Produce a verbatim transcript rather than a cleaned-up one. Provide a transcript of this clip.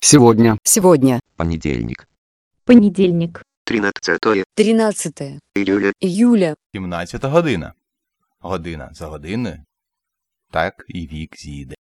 Сегодня. Сегодня. Понедельник. Понедельник. тринадцятое тринадцатое июля. июля. сімнадцята година. Година за годиною. Так і вік зійде.